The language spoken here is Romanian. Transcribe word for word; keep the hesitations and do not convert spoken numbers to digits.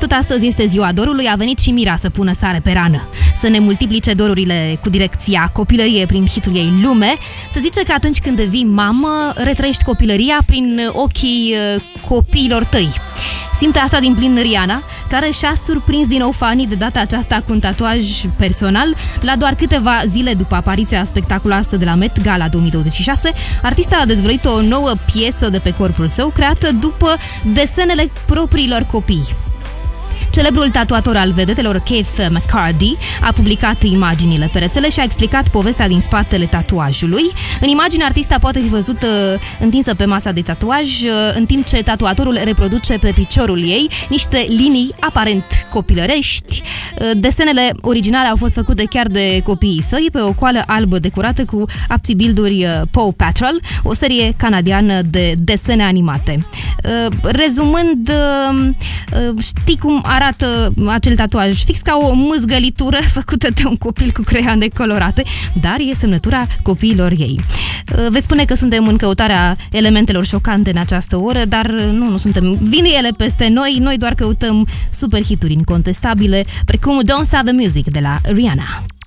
tot astăzi este ziua dorului, a venit și Mira să pună sare pe rană, să ne multiplice dorurile cu direcția copilărie prin hitul ei Lume. Se zice că atunci când devii mamă, retrăiești copilăria prin ochii copiilor tăi. Simte asta din plin Rihanna, care și-a surprins din nou fanii de data aceasta cu un tatuaj personal. La doar câteva zile după apariția spectaculoasă de la Met Gala două mii douăzeci și șase, artista a dezvăluit o nouă piesă de pe corpul său, creată după desenele propriilor copii. Celebrul tatuator al vedetelor Keith McCarthy a publicat imaginile pe rețele și a explicat povestea din spatele tatuajului. În imagine, artista poate fi văzută întinsă pe masa de tatuaj, în timp ce tatuatorul reproduce pe piciorul ei niște linii aparent copilărești. Desenele originale au fost făcute chiar de copiii săi pe o coală albă decorată cu abțibilduri Paw Patrol, o serie canadiană de desene animate. Rezumând, știi cum arată acel tatuaj? Fix ca o mâzgălitură făcută de un copil cu creioane colorate, dar e semnătura copiilor ei. Veți spune că suntem în căutarea elementelor șocante în această oră, dar nu, nu suntem. Vin ele peste noi, noi doar căutăm super hituri incontestabile, precum Don't Stop the Music de la Rihanna.